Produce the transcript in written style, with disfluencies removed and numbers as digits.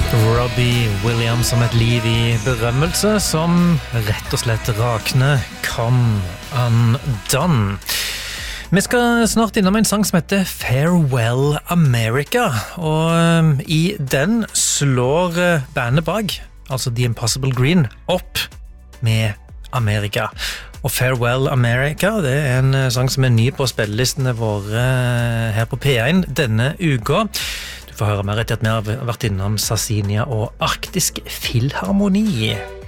Robbie Williams om et liv i berømmelse som rett og slett rakner Come Undone. Vi skal snart innom en sang som heter Farewell America, og i den slår bandet bak, altså The Impossible Green, opp med Amerika. Og Farewell America, det en sang som ny på spillelistene våre her på P1 denne uka. Du får høre mer etter at vi har vært innom Sarsinia og Arktisk Filharmoni.